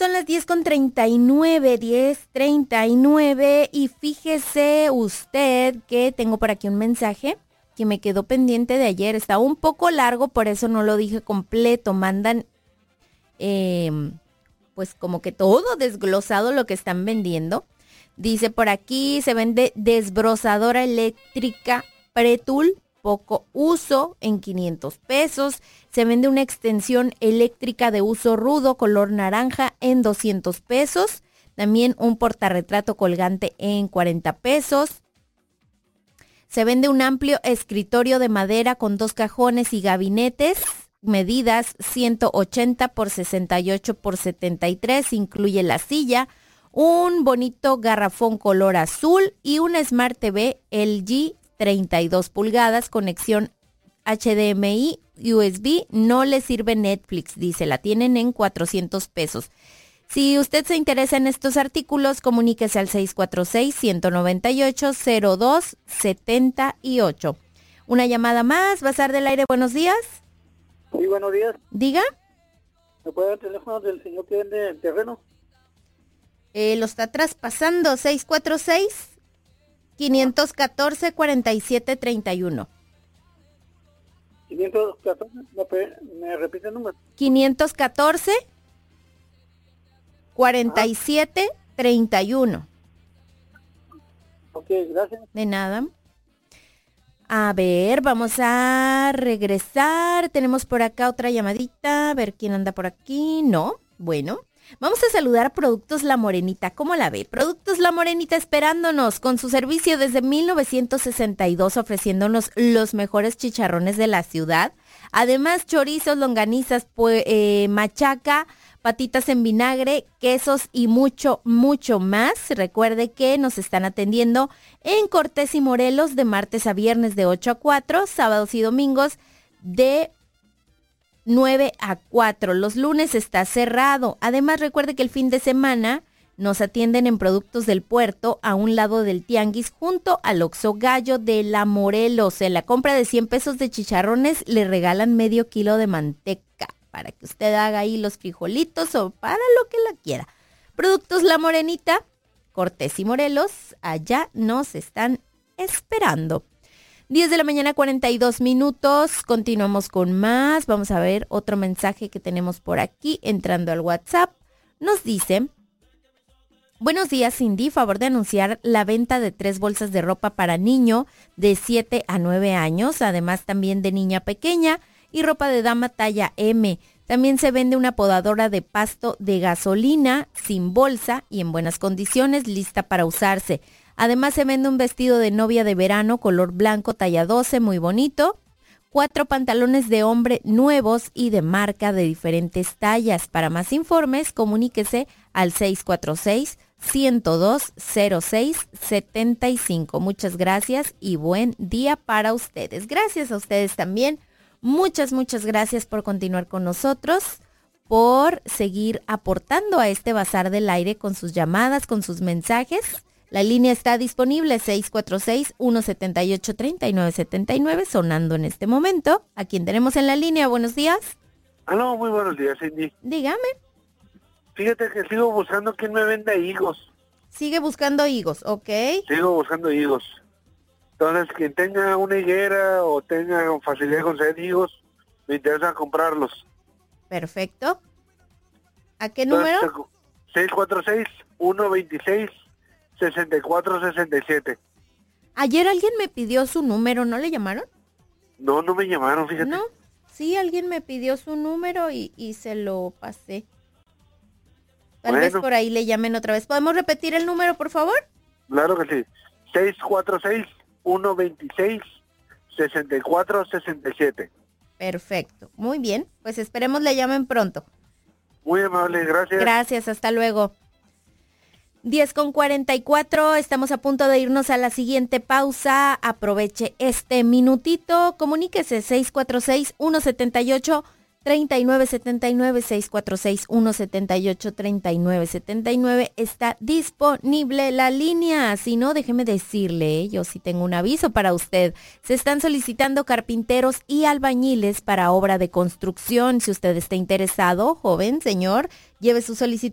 Son las 10:39, 10:39 y fíjese usted que tengo por aquí un mensaje que me quedó pendiente de ayer. Está un poco largo, por eso no lo dije completo. Mandan pues como que todo desglosado lo que están vendiendo. Dice por aquí, se vende desbrozadora eléctrica Pretul, poco uso, en 500 pesos. Se vende una extensión eléctrica de uso rudo, color naranja, en 200 pesos. También un portarretrato colgante en 40 pesos. Se vende un amplio escritorio de madera con 2 cajones y gabinetes. Medidas 180 por 68 por 73. Incluye la silla, un bonito garrafón color azul y una Smart TV LG 32 pulgadas, conexión HDMI, USB, no le sirve Netflix, dice, la tienen en 400 pesos. Si usted se interesa en estos artículos, comuníquese al 646-198-0278. Una llamada más, Bazar del Aire, buenos días. Sí, buenos días. Diga. ¿Me puede dar el teléfono del señor que vende el terreno? Lo está traspasando, 646-514-4731. 514, ¿me repite el número? 514-4731. Ok, gracias. De nada. A ver, vamos a regresar. Tenemos por acá otra llamadita. A ver quién anda por aquí. No, bueno. Vamos a saludar a Productos La Morenita. ¿Cómo la ve? Productos La Morenita esperándonos con su servicio desde 1962, ofreciéndonos los mejores chicharrones de la ciudad. Además, chorizos, longanizas, machaca, patitas en vinagre, quesos y mucho, mucho más. Recuerde que nos están atendiendo en Cortés y Morelos de martes a viernes de 8 a 4, sábados y domingos de 9 a 4. Los lunes está cerrado. Además, recuerde que el fin de semana nos atienden en Productos del Puerto, a un lado del Tianguis, junto al Oxxo Gallo de la Morelos. En la compra de 100 pesos de chicharrones le regalan medio kilo de manteca para que usted haga ahí los frijolitos o para lo que la quiera. Productos La Morenita, Cortés y Morelos, allá nos están esperando. 10 de la mañana, 42 minutos. Continuamos con más. Vamos a ver otro mensaje que tenemos por aquí, entrando al WhatsApp. Nos dice: buenos días, Cindy. Favor de anunciar la venta de 3 bolsas de ropa para niño de 7 a 9 años. Además, también de niña pequeña y ropa de dama talla M. También se vende una podadora de pasto de gasolina sin bolsa y en buenas condiciones, lista para usarse. Además, se vende un vestido de novia de verano color blanco talla 12, muy bonito. 4 pantalones de hombre nuevos y de marca de diferentes tallas. Para más informes, comuníquese al 646-102-0675. Muchas gracias y buen día para ustedes. Gracias a ustedes también. Muchas, muchas gracias por continuar con nosotros, por seguir aportando a este Bazar del Aire con sus llamadas, con sus mensajes. La línea está disponible, 646-178-3979, sonando en este momento. ¿A quién tenemos en la línea? Buenos días. Aló, muy buenos días, Cindy. Dígame. Fíjate que sigo buscando quién me venda higos. Sigue buscando higos, ¿ok? Sigo buscando higos. Entonces, quien tenga una higuera o tenga facilidad de conseguir higos, me interesa comprarlos. Perfecto. ¿A qué número? 646-126-6467. Ayer alguien me pidió su número, ¿no le llamaron? No, no me llamaron, fíjate. No, sí, alguien me pidió su número y se lo pasé. Tal vez por ahí le llamen otra vez. ¿Podemos repetir el número, por favor? Claro que sí. 646-126-6467. Perfecto, muy bien. Pues esperemos le llamen pronto. Muy amable, gracias. Gracias, hasta luego. 10:44, estamos a punto de irnos a la siguiente pausa. Aproveche este minutito, comuníquese 646-178-3979, 646-178-3979. Está disponible la línea. Si no, déjeme decirle, yo sí tengo un aviso para usted. Se están solicitando carpinteros y albañiles para obra de construcción. Si usted está interesado, joven, señor, lleve su solicitud